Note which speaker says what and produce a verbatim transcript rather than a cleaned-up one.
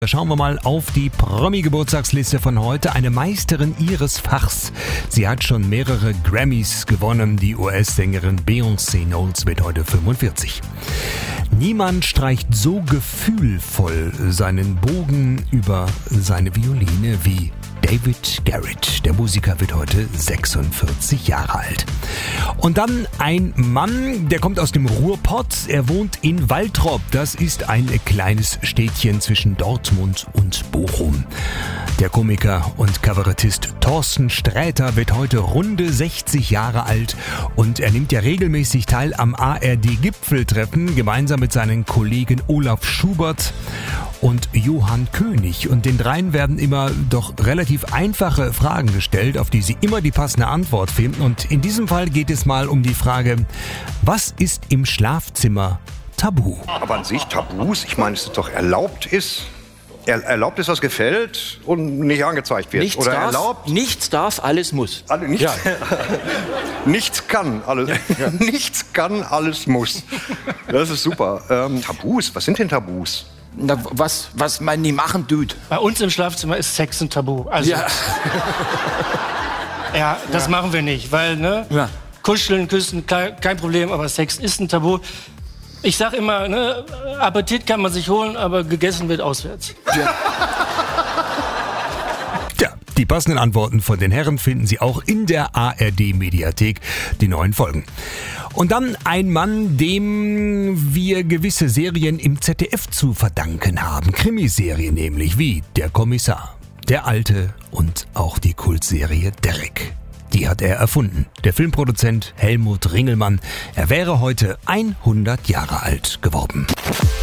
Speaker 1: Schauen wir mal auf die Promi-Geburtstagsliste von heute. Eine Meisterin ihres Fachs. Sie hat schon mehrere Grammys gewonnen. Die U S-Sängerin Beyoncé Knowles wird heute fünfundvierzig. Niemand streicht so gefühlvoll seinen Bogen über seine Violine wie David Garrett. Der Musiker wird heute sechsundvierzig Jahre alt. Und dann ein Mann, der kommt aus dem Ruhrpott. Er wohnt in Waltrop. Das ist ein kleines Städtchen zwischen Dortmund und Bochum. Der Komiker und Kabarettist Thorsten Sträter wird heute runde sechzig Jahre alt und er nimmt ja regelmäßig teil am A R D-Gipfeltreffen gemeinsam mit seinen Kollegen Olaf Schubert und Johann König. Und den dreien werden immer doch relativ einfache Fragen gestellt, auf die sie immer die passende Antwort finden. Und in diesem Fall geht es mal um die Frage, was ist im Schlafzimmer tabu?
Speaker 2: Aber an sich Tabus, ich meine, es ist doch erlaubt ist, er, erlaubt ist, was gefällt und nicht angezeigt wird.
Speaker 3: Nichts
Speaker 2: Oder
Speaker 3: darf,
Speaker 2: erlaubt.
Speaker 3: Nichts darf, alles muss.
Speaker 2: Alle, nichts,
Speaker 3: Ja.
Speaker 2: nichts kann, alles,
Speaker 3: Ja.
Speaker 2: nichts kann, alles muss. Das ist super. Ähm, Tabus, was sind denn Tabus?
Speaker 3: Na, was, was man nie machen tut.
Speaker 4: Bei uns im Schlafzimmer ist Sex ein Tabu. Also,
Speaker 3: Ja.
Speaker 4: ja, das machen wir nicht, weil, ne,
Speaker 3: Ja.
Speaker 4: kuscheln, küssen, kein, kein Problem, aber Sex ist ein Tabu. Ich sag immer, ne, Appetit kann man sich holen, aber gegessen wird auswärts.
Speaker 1: Ja, die passenden Antworten von den Herren finden Sie auch in der A R D-Mediathek, die neuen Folgen. Und dann ein Mann, dem wir gewisse Serien im Z D F zu verdanken haben. Krimiserien nämlich, wie Der Kommissar, Der Alte und auch die Kultserie Derrick. Die hat er erfunden. Der Filmproduzent Helmut Ringelmann. Er wäre heute hundert Jahre alt geworden.